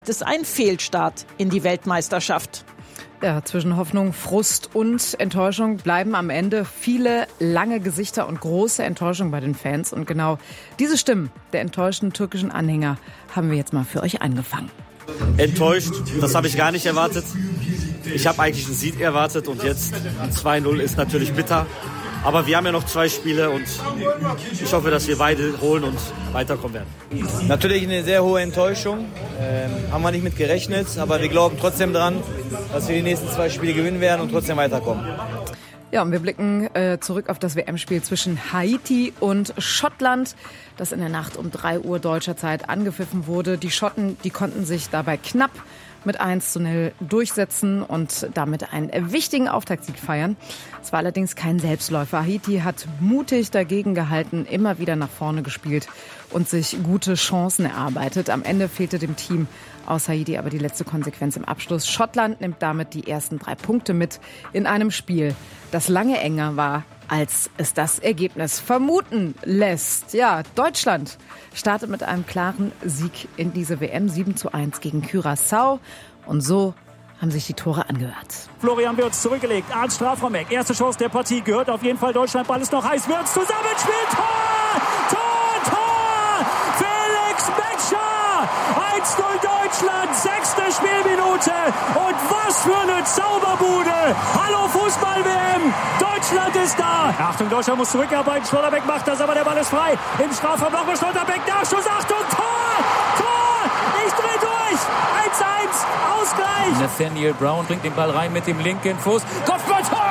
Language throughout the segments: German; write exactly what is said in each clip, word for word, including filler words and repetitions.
Das ist ein Fehlstart in die Weltmeisterschaft. Ja, zwischen Hoffnung, Frust und Enttäuschung bleiben am Ende viele lange Gesichter und große Enttäuschung bei den Fans. Und genau diese Stimmen der enttäuschten türkischen Anhänger haben wir jetzt mal für euch eingefangen. Enttäuscht, das habe ich gar nicht erwartet. Ich habe eigentlich einen Sieg erwartet und jetzt ein zwei null ist natürlich bitter. Aber wir haben ja noch zwei Spiele und ich hoffe, dass wir beide holen und weiterkommen werden. Natürlich eine sehr hohe Enttäuschung. Ähm, haben wir nicht mit gerechnet, aber wir glauben trotzdem dran, dass wir die nächsten zwei Spiele gewinnen werden und trotzdem weiterkommen. Ja, und wir blicken äh, zurück auf das W M-Spiel zwischen Haiti und Schottland, das in der Nacht um drei Uhr deutscher Zeit angepfiffen wurde. Die Schotten, die konnten sich dabei knapp mit eins zu null durchsetzen und damit einen wichtigen Auftaktsieg feiern. Es war allerdings kein Selbstläufer. Haiti hat mutig dagegen gehalten, immer wieder nach vorne gespielt und sich gute Chancen erarbeitet. Am Ende fehlte dem Team aus Haiti aber die letzte Konsequenz im Abschluss. Schottland nimmt damit die ersten drei Punkte mit in einem Spiel, das lange enger war, als es das Ergebnis vermuten lässt. Ja, Deutschland startet mit einem klaren Sieg in diese W M, sieben zu eins gegen Curaçao. Und so haben sich die Tore angehört. Florian Wirtz zurückgelegt, Arndt Strafraum-Eck. Erste Chance der Partie, gehört auf jeden Fall Deutschland. Ball ist noch heiß, Wirtz zusammenspielt, Tor! Tor, Tor! Felix Metscher! eins null Deutschland, sechste Spielminute. Und was für eine Zauberbude! Hallo Fußball-W M! Deutschland ist da! Achtung, Deutschland muss zurückarbeiten. Schlotterbeck macht das, aber der Ball ist frei. Im Strafraum nochmal Schlotterbeck, Nachschuss, Achtung, Tor! Tor! Ich dreh durch! eins eins, Ausgleich! Nathaniel Brown bringt den Ball rein mit dem linken Fuß. Kopfball, Tor!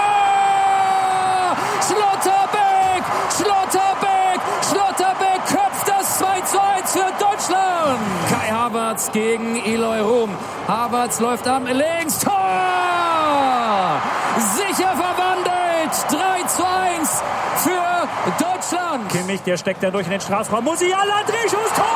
Schlotterbeck! Schlotterbeck! Schlotterbeck köpft das zwei zu eins für Deutschland! Kai Havertz gegen Eloy Room. Havertz läuft am links. Tor! Sicher verwandelt. drei zu eins für Deutschland. Kimmich, der steckt da durch in den Strafraum. Musiala, Drehschuss, Tor!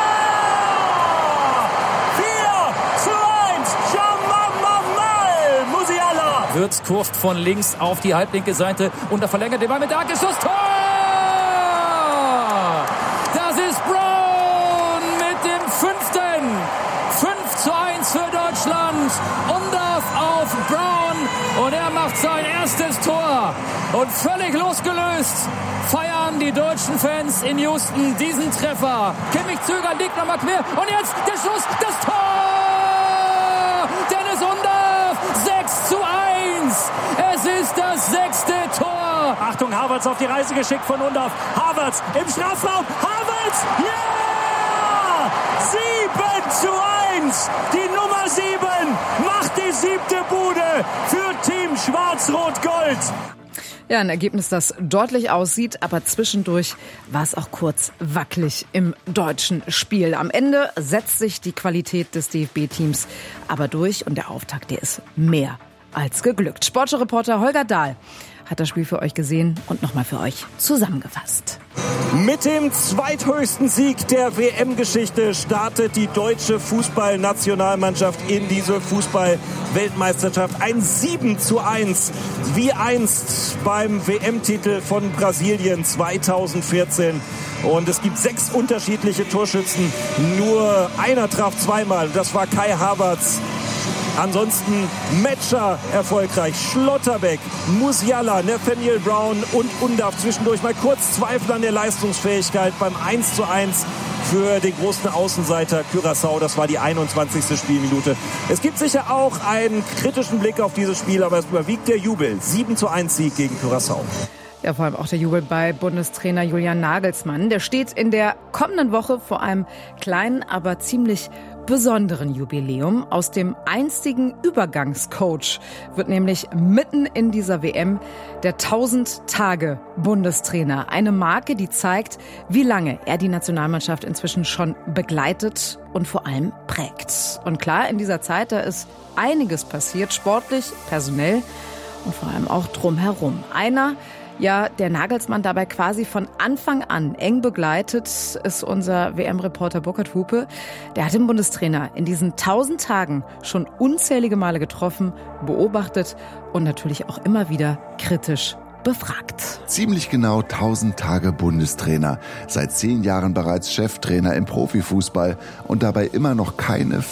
vier zu eins. Jamamal Musiala. Wirtz kurft von links auf die halblinke Seite und er verlängert den Ball mit Dankeschluss. Tor! Das ist Brown mit dem fünften. fünf zu eins für Deutschland. Undorf auf Brown und er macht sein erstes Tor. Und völlig losgelöst feiern die deutschen Fans in Houston diesen Treffer. Kimmich zögert, liegt nochmal quer und jetzt der Schuss, das Tor! Dennis Undorf, sechs zu eins. Es ist das sechste Tor. Achtung, Havertz auf die Reise geschickt von Undorf. Havertz im Strafraum. Havertz, ja! sieben zu eins. Die Nummer sieben macht die siebte Bude für Team Schwarz-Rot-Gold. Ja, ein Ergebnis, das deutlich aussieht, aber zwischendurch war es auch kurz wackelig im deutschen Spiel. Am Ende setzt sich die Qualität des D F B-Teams aber durch und der Auftakt, der ist mehr als geglückt. Sportschau-Reporter Holger Dahl hat das Spiel für euch gesehen und nochmal für euch zusammengefasst. Mit dem zweithöchsten Sieg der W M-Geschichte startet die deutsche Fußballnationalmannschaft in diese Fußball-Weltmeisterschaft. Ein sieben zu eins, wie einst beim W M-Titel von Brasilien zweitausendvierzehn. Und es gibt sechs unterschiedliche Torschützen. Nur einer traf zweimal. Das war Kai Havertz. Ansonsten Metscher erfolgreich, Schlotterbeck, Musiala, Nathaniel Brown und Undorf zwischendurch mal kurz Zweifel an der Leistungsfähigkeit beim eins zu eins für den großen Außenseiter Curaçao. Das war die einundzwanzigste Spielminute. Es gibt sicher auch einen kritischen Blick auf dieses Spiel, aber es überwiegt der Jubel. sieben zu eins Sieg gegen Curaçao. Ja, vor allem auch der Jubel bei Bundestrainer Julian Nagelsmann. Der steht in der kommenden Woche vor einem kleinen, aber ziemlich besonderen Jubiläum. Aus dem einstigen Übergangscoach wird nämlich mitten in dieser W M der tausend-Tage-Bundestrainer. Eine Marke, die zeigt, wie lange er die Nationalmannschaft inzwischen schon begleitet und vor allem prägt. Und klar, in dieser Zeit, da ist einiges passiert, sportlich, personell und vor allem auch drumherum. Einer, ja, der Nagelsmann dabei quasi von Anfang an eng begleitet, ist unser W M-Reporter Burkhard Hupe. Der hat den Bundestrainer in diesen tausend Tagen schon unzählige Male getroffen, beobachtet und natürlich auch immer wieder kritisch befragt. Ziemlich genau tausend Tage Bundestrainer, seit zehn Jahren bereits Cheftrainer im Profifußball und dabei immer noch keine